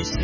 事。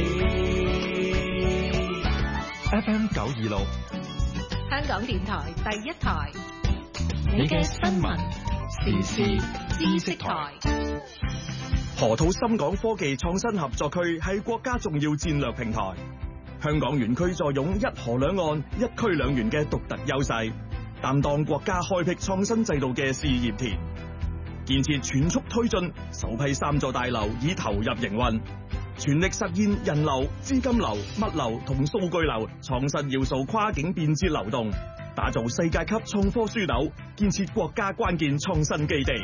FM 926， 香港電台第一台， 你嘅新聞時事知識台。 河套深港科技創新合作區係國家重要戰略平台。香港園區坐擁一河兩岸、一區兩園嘅獨特優勢，擔當國家開闢創新制度嘅試驗田。建設全速推進，首批3座大樓已投入營運，全力實現人流、資金流、物流同數據流創新要素跨境便捷流動，打造世界級創科樞紐，建設國家關鍵創新基地。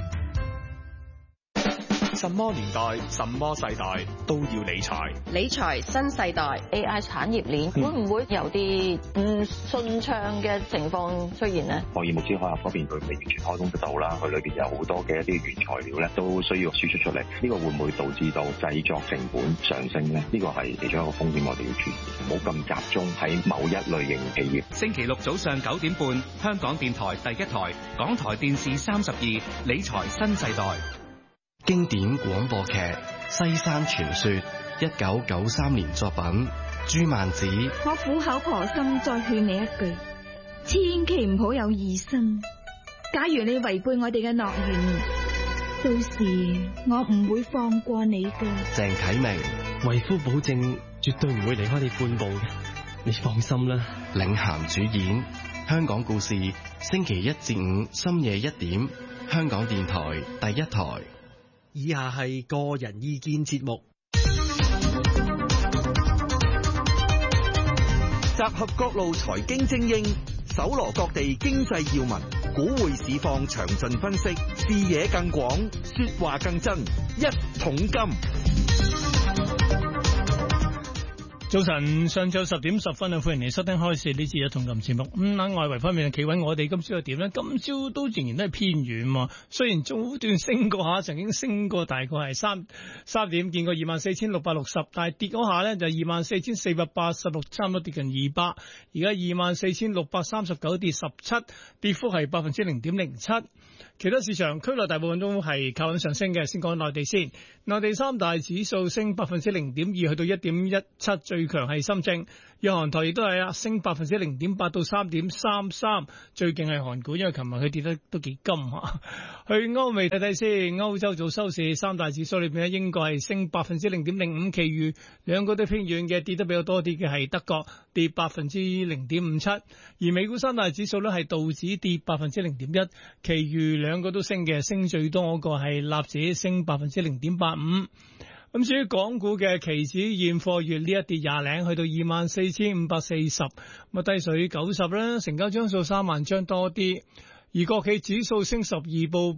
什麼年代、什麼世代都要理財。 理財新世代 AI 產業鏈會唔會有啲唔順暢嘅情況出現呢？ 貿易目標開合嗰邊佢未完全開通得到啦，佢裏邊有好多嘅一啲原材料咧都需要輸出出嚟，呢個會唔會導致到製作成本上升咧？呢個係其中一個風險，我哋要注意，唔好咁集中喺某一類型企業。 星期六早上9點半，香港電台第一台，港台電視32，理財新世代。 經典廣播劇《西山傳說》，1993年作品。朱曼子， 我苦口婆心再勸你一句，千祈唔好有異心。假如你違背我哋嘅諾言，到時我唔會放過你嘅。 鄭啟明， 為夫保證絕對唔會離開你半步嘅，你放心啦。 領銜主演，香港故事，星期1至5深夜1點，香港電台第一台。 以下係個人意見節目，集合各路財經精英，搜羅各地經濟要聞，股匯市況詳盡分析，視野更廣，說話更真，一桶金。 早晨，上晝10點10分啊！歡迎你收聽開市呢節一桶金節目。喺外圍方面嘅企穩，我哋今朝又點呢？今朝都仍然都係偏軟，雖然早段升過下，曾經升過大概係三點，見過24,660，但係跌嗰下呢就24,486，差唔多跌近200。而家24,639，跌17，跌幅係0.07%。其他市場區內大部分都係靠緊上升嘅。先講內地先，內地三大指數升0.02%，去到1.17，最強係深證。日韓台亦都係升0.08%到3.33，最勁係韓股，因為琴日佢跌得都幾金嚇。去歐美睇睇先，歐洲早收市三大指數裏邊咧，英國係升0.05%，其餘兩個都偏軟嘅，跌得比較多啲嘅係德國跌0.57%，而美股三大指數咧係道指跌0.1%，其餘兩個都升嘅，升最多嗰個係納指升0.85%。咁至於港股嘅期指現貨月呢一跌廿零，去到24,540，咁低水90啦，成交張數3萬張多啲。而國企指數升12，報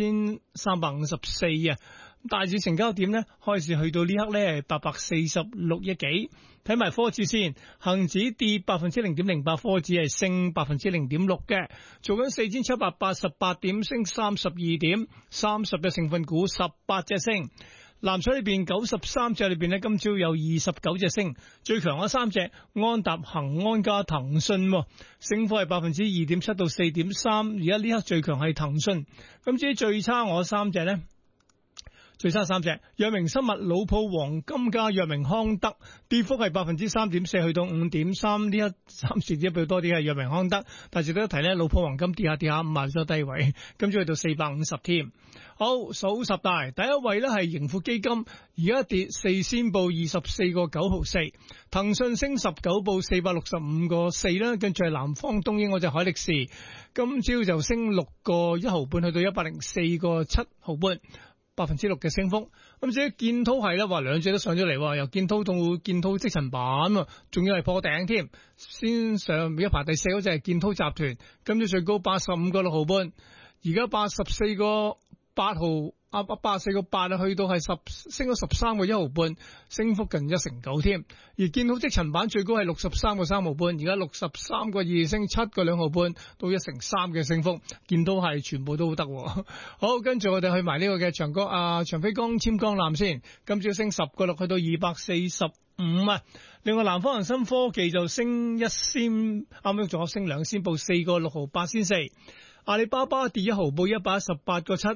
8,354啊。大市成交點呢，開市去到呢刻呢係846億幾。睇埋科指先，恒指跌0.08%，科指係升0.6%嘅，做緊4,788點，升32點，30隻成分股18隻升。藍籌裏邊93隻裏邊呢，今朝有29隻升，最強嗰3隻安踏、恒安加騰訊，升幅係2.7%到4.3%。而家呢刻最強係騰訊，咁至於最差我3隻呢？最差3隻，藥明生物、老普、黃金加藥明康德，跌幅係3.4%去到5.3%。呢一暫時跌比較多啲係藥明康德，但係值得一提呢，老普黃金跌下賣咗低位，今朝去到450添。好，數十大，第一位呢係盈富基金，而家跌4仙報24個9毫4，騰訊升19報465個4啦，跟住係南方東英嗰隻海力士，今朝就升6個1毫半，去到104個7毫半。6%嘅升幅，咁至於建滔係咧，話兩隻都上咗嚟，由建滔到建滔積層板，仲要係破頂添。先上一排第4嗰隻係建滔集團，今朝最高85個6毫半，而家84個8毫。84個8啊，去到係升咗13個1毫半，升幅近1.9%添。而建滔積層板最高係63個3毫半，而家63個2，升7個2毫半，到1.3%嘅升幅。建滔係全部都好得。好，跟住我哋去埋呢個嘅長飛光纖光纜先，今朝升10個6，去到245啊。另外南方恒生科技就升1仙，啱啱仲有升2仙，報4個6毫8仙4。阿里巴巴跌1毫，報118個7。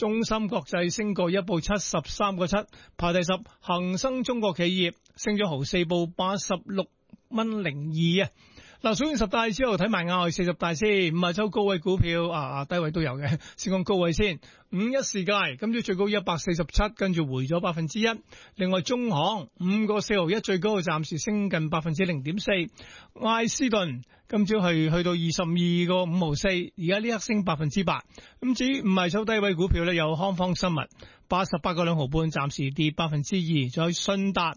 中芯國際升個一報73個7，排第10。恒生中國企業升咗毫4報86蚊02啊。嗱，數完10大之後睇埋亞外40大先，50周高位股票低位都有嘅，先講高位先。51世界今朝最高147，跟住回咗1%。另外中行5個4毫1最高，暫時升近0.4%。艾斯頓今朝係去到22個5毫4，而家呢刻升8%。咁至於50周低位股票咧，有康方生物88個2毫半，暫時跌2%。再信達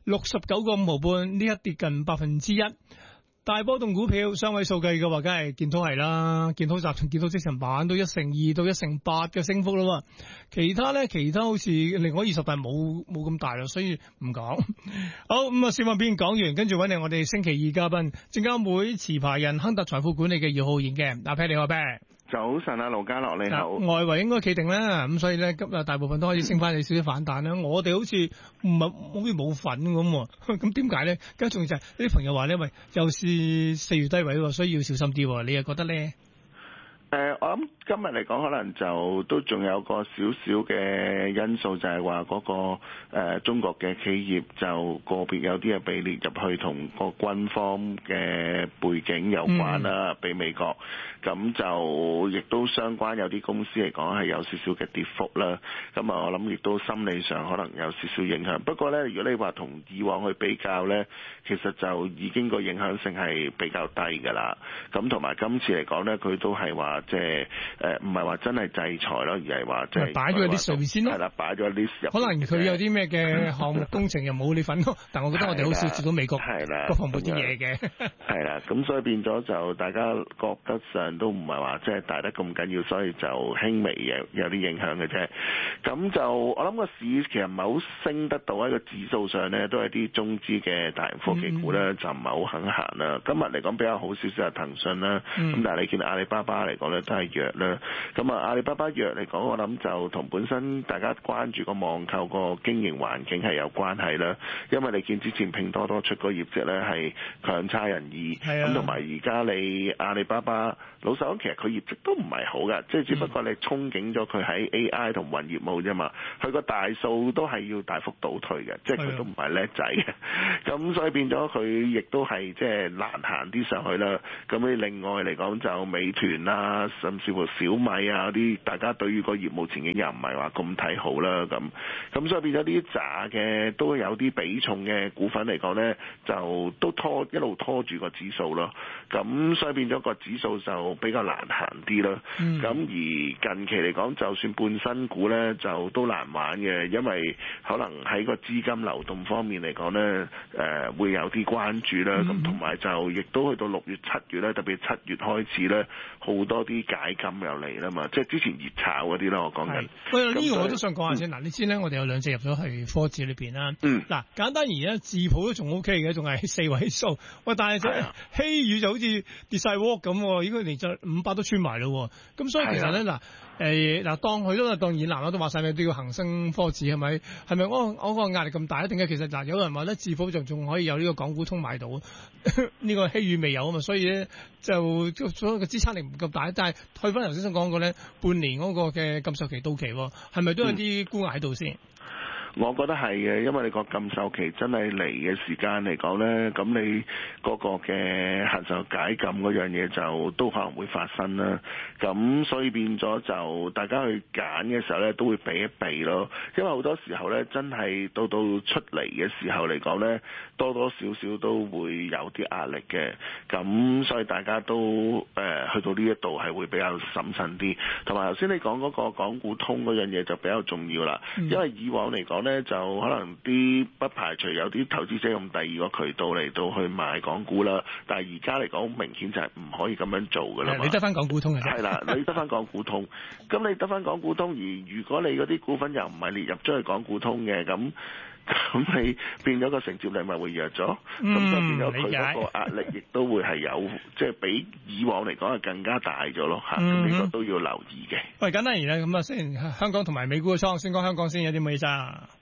69個5毫半，呢刻跌近1%。大波動股票雙位數計嘅話，梗係建滔係啦，建滔集團、建滔積層板都1%-2%到1%-8%嘅升幅啦。其他好似另外20大冇咁大啦，所以唔講。好，咁市況邊講完，跟住揾嚟我哋星期二嘉賓，證監會持牌人亨達財富管理嘅姚浩然嘅。阿 Pat 你好，阿 Pat。 早晨啊，盧家樂你好。 外圍應該企定啦，咁所以咧今日大部分都可以升翻你少少反彈啦。我哋好似好似冇份咁，咁點解咧？跟住仲就係啲朋友話咧，喂，又是4月低位，所以要小心啲。你又覺得咧？ 我諗今日嚟講，可能就都仲有個少少嘅因素，就係話嗰個中國嘅企業就個別有啲係被列入去同個軍方嘅背景有關啦，俾美國，咁就亦都相關有啲公司嚟講係有少少嘅跌幅啦。咁我諗亦都心理上可能有少少影響。不過呢，如果你話同以往去比較呢，其實就已經個影響性係比較低㗎啦。咁同埋今次嚟講呢，佢都係話即係唔係話真係制裁咯，而係話即係擺咗啲上面先咯。係啦，擺咗啲入。可能佢有啲咩嘅項目工程又冇你份咯，但我覺得我哋好少接到美國國防部啲嘢嘅。係啦，咁所以變咗就大家覺得上都唔係話即係大得咁緊要，所以就輕微嘅有啲影響嘅啫。咁就我諗個市其實唔係好升得到喺個指數上咧，都係啲中資嘅大型科技股咧就唔係好肯行啦。今日嚟講比較好少少係騰訊啦，咁但係你見阿里巴巴嚟講咧都係弱啦。咁阿里巴巴弱嚟講，我諗就同本身大家關注個網購個經營環境係有關係啦。因為你見之前拼多多出個業績咧係強差人意，咁同埋而家你阿里巴巴老實講，其實佢業績都唔係好㗎，即係只不過你憧憬咗佢喺 AI 同雲業務啫嘛。佢個大數都係要大幅倒退嘅，即係佢都唔係叻仔嘅。咁所以變咗佢亦都係即係難行啲上去啦。咁你另外嚟講就美團啊，甚至乎小米啊嗰啲，大家對於個業務前景又唔係話咁睇好啦。咁所以變咗呢啲渣嘅都有啲比重嘅股份嚟講咧，就都一路拖住個指數咯。咁所以變咗個指數就比較難行啲啦。咁而近期嚟講，就算半新股咧，就都難玩嘅，因為可能喺個資金流動方面嚟講咧，會有啲關注啦。咁同埋就亦都去到6月、7月咧，特別7月開始咧，好多啲解禁又嚟啦嘛，即係之前熱炒嗰啲啦，我講緊。喂，呢個我都想講下先。嗱，你知咧，我哋有2隻入咗去科指裏邊啦。嗱，簡單而言，智普都仲 OK 嘅，仲係4位數。喂，但係希宇就好似跌晒鑊咁，應該連就500都穿埋咯。咁所以其實咧，當佢都當然啦，都話晒你都要恒生科指係咪？係咪我個壓力咁大？一定嘅。其實有人話咧，智普仲可以有呢個港股通買到，呢個希宇未有啊嘛，所以咧就所有嘅資產力唔夠大。但係退翻頭先所講過咧，半年嗰個嘅禁售期到期，係咪都有啲沽壓喺度先？我覺得係嘅，因為你個禁售期真係嚟嘅時間嚟講呢，咁你嗰個嘅限售解禁嗰樣嘢就都可能會發生啦。咁所以變咗就大家去揀嘅時候呢，都會避一避咯。因為好多時候呢，真係到出嚟嘅時候嚟講呢，多多少少都會有啲壓力嘅。咁所以大家都去到呢一度係會比較審慎啲。同埋頭先你講嗰個港股通嗰樣嘢就比較重要啦。因為以往嚟講咧，就可能啲不排除有啲投資者用第二個渠道嚟到去買港股啦，但係而家嚟講明顯就係唔可以咁樣做㗎啦嘛。你得翻港股通嘅啫。係啦，你得翻港股通，咁你得翻港股通，而如果你嗰啲股份又唔係列入咗去港股通嘅，咁你變咗個承接力咪會弱咗，咁就變咗佢嗰個壓力亦都會係有，即係比以往嚟講係更加大咗咯嚇，咁呢個都要留意嘅。喂，簡單而言咁啊，雖然香港同埋美股嘅倉，先講香港先有啲咩揸？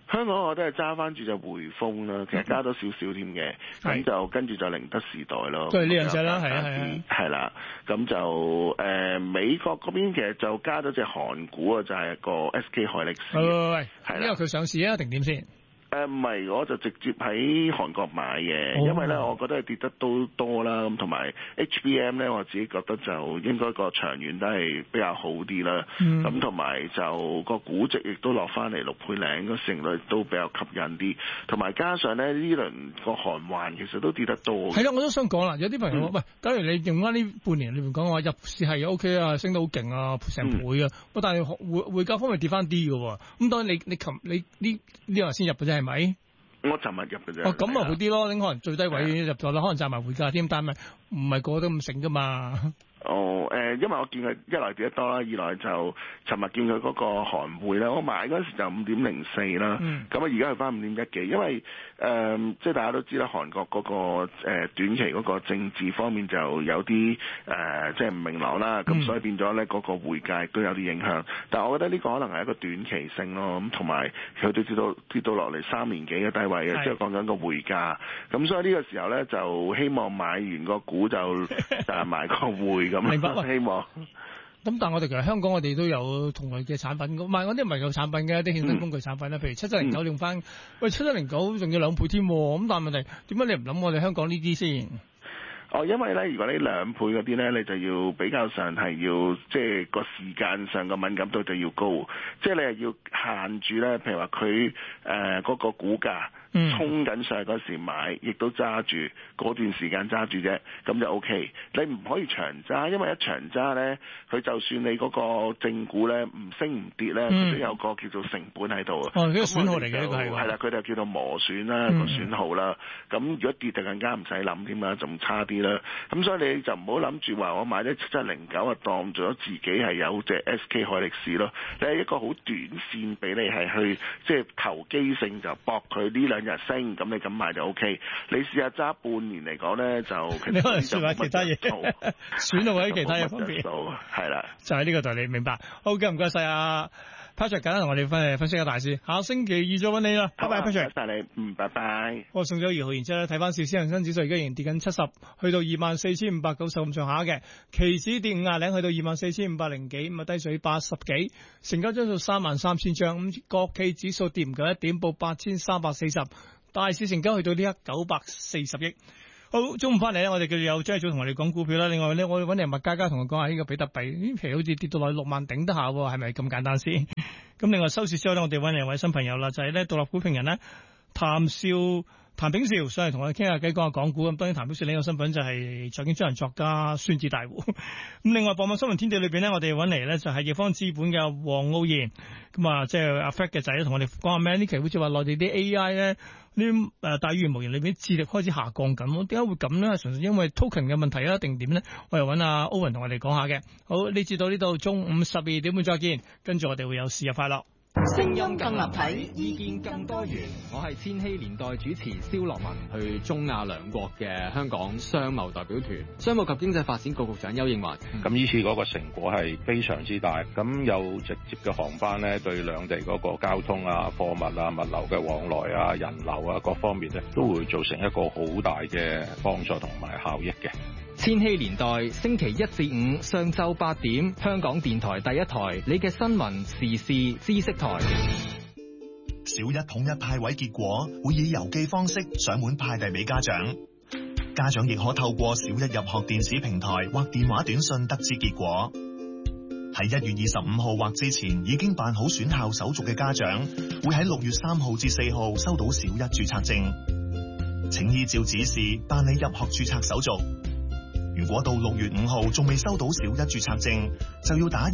香港我都係揸翻住就匯豐啦，其實加多少少添嘅，咁就跟住就寧德時代咯。 都係呢兩隻啦，係啦，咁就美國嗰邊其實就加咗隻韓股啊，就係個 SK 海力士。 喂，因為佢上市啊，定點先？ 唔係，我就直接喺韓國買嘅，因為咧，我覺得佢跌得都多啦，咁同埋 HBM 咧，我自己覺得就應該個長遠都係比較好啲啦。咁同埋就個估值亦都落翻嚟6倍零，個市盈率都比較吸引啲，同埋加上咧呢輪個韓環其實都跌得多。係啦， 我都想講啦，有啲朋友喂，假如你用翻呢半年裏面講話入市係 OK 啊，升得好勁啊，成倍啊，但係匯價方面跌翻啲嘅喎。咁當然你呢輪先入嘅啫。係咪？ 我尋日入嘅啫。 咁咪好啲咯，你可能最低位入咗啦，可能賺埋匯價添，但係唔係個個都咁醒噶嘛。 因為我見佢一來跌得多啦，二來就尋日見佢嗰個韓匯咧，我買嗰時就5.04啦，咁啊而家係翻5.1幾，因為即係大家都知啦，韓國嗰個短期嗰個政治方面就有啲即係唔明朗啦，咁所以變咗咧嗰個匯價都有啲影響。但係我覺得呢個可能係一個短期性咯，咁同埋佢都跌到落嚟3年幾嘅低位嘅，即係講緊個匯價。咁所以呢個時候咧就希望買完個股就賺埋個匯。明白，希望。 咁但係我哋其實香港我哋都有同類嘅產品，唔係嗰啲唔係有產品嘅，啲衍生工具產品啦，譬如7709用翻，喂7709仲要2倍添，咁但係問題點解你唔諗我哋香港呢啲先？ 因為咧，如果你2倍嗰啲咧，你就要比較上係要即係個時間上個敏感度就要高，即係你係要限住咧，譬如話佢嗰個股價。衝緊上嗰時買，亦都揸住嗰段時間揸住啫，咁就 OK。你唔可以長揸，因為一長揸咧，佢就算你嗰個正股咧唔升唔跌咧，佢都有個叫做成本喺度啊。呢個損耗嚟嘅呢個係啦，佢就叫做磨損啦個損耗啦。咁如果跌就更加唔使諗添啦，仲差啲啦。咁所以你就唔好諗住話我買咗7709啊，當咗自己係有隻 SK 海力士咯。你係一個好短線俾你係去即係投機性就搏佢呢兩日升，咁你咁買就 OK。你試下揸半年嚟講咧，就你可能算下其他嘢，選到喺其他嘢方面， 係啦， 就係呢個道理，明白。好嘅，唔該晒啊 Patrick， 簡單同我哋分析下大市。下星期二再揾你啦，拜拜 Patrick。 多謝你，拜拜。 我送咗2號，然之後睇翻市，恒生指數而家仍然跌緊70，去到24,590咁上下嘅，期指跌50零，去到24,500幾，咁啊低水80幾，成交張數33,000張，咁國企指數跌唔夠1點，報8,340，大市成交去到呢刻940億。好，中午翻嚟咧，我哋繼續有張組同我哋講股票啦。另外咧，我揾嚟麥嘉嘉同我講下呢個比特幣呢期好似跌到落去6萬頂得下，係咪咁簡單先？咁另外收市之後咧，我哋揾嚟位新朋友啦，就係咧獨立股評人咧譚炳兆上嚟同我哋傾下偈，講下港股。咁當然譚炳兆呢個身份就係財經專欄作家孫子大戶。咁另外傍晚新聞天地裏邊咧，我哋揾嚟咧就係易方資本嘅黃傲然，咁啊即係阿 Fred 嘅仔同我哋講下咩？呢期好似話內地啲 AI 咧，呢大語言模型裏邊智力開始下降緊，點解會咁咧？純粹因為 token 嘅問題啊，定點咧？我又揾阿 Owen 同我哋講下嘅。好，呢節到呢度，中午12點半再見，跟住我哋會有事日快樂。 聲音更立體， 意見更多元。我係千禧年代主持蕭樂文，去中亞兩國嘅香港商貿代表團，商務及經濟發展局局長邱應華。 咁呢次嗰個成果係非常之大，咁有直接嘅航班咧，對兩地嗰個交通啊、貨物啊、物流嘅往來啊、人流啊各方面咧，都會造成一個好大嘅幫助同埋效益嘅。 千禧年代星期1至5上晝8點，香港電台第一台，你嘅新聞時事知識台。 小一統一派位結果會以郵寄方式上門派遞俾家長，家長亦可透過小一入學電子平台或電話短信得知結果。喺1月25號或之前已經辦好選校手續嘅家長，會喺6月3號至4號收到小一註冊證，請依照指示辦理入學註冊手續。如果到6月5號仲未收到小一註冊證，就要打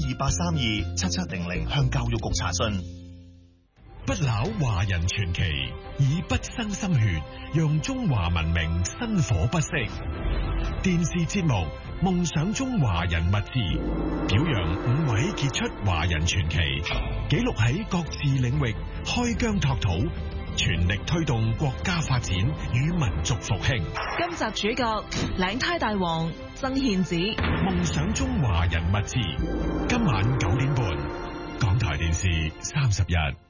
28327700向教育局查詢。 不朽華人傳奇，以畢生心血，讓中華文明薪火不息。電視節目《夢想中華人物誌》，表揚5位傑出華人傳奇，記錄喺各自領域開疆拓土，全力推動國家發展與民族復興。 今集主角領呔大王曾憲梓，《 夢想中華人物誌》，今晚9點半，港台電視31。